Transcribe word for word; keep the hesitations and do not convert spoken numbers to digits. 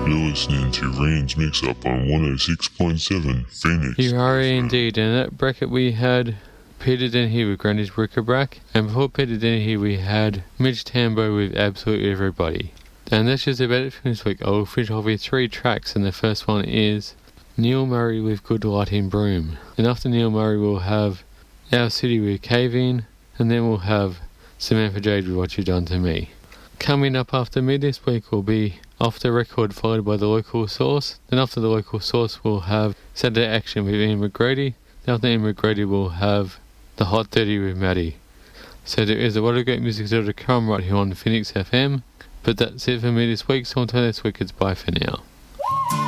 You're listening to Rain's Mix Up on one oh six point seven Phoenix. You are indeed. In that bracket we had Peter Dennehy with Granny's Bric-a-Brac, and before Peter Dennehy we had Mitch Tambo with Absolutely Everybody. And that's just about it for this week. I'll finish off with three tracks, and the first one is Neil Murray with Good Light in Broome. And after Neil Murray we'll have Our City with Cave In, and then we'll have Samantha Jade with What You Done to Me. Coming up after me this week will be Off the Record, followed by The Local Source. Then after The Local Source we'll have Saturday Action with Ian McGrady. Then after Ian McGrady we'll have The Hot thirty with Maddie. So there is a lot of great music still to come right here on Phoenix F M. But that's it for me this week, so until next week, it's bye for now.